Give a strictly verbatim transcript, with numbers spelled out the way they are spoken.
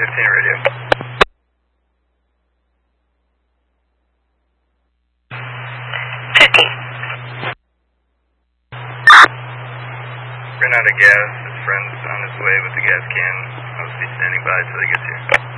fifteen radio. fifty. Ran out of gas. His friend's on his way with the gas can. I'll be standing by till he gets here.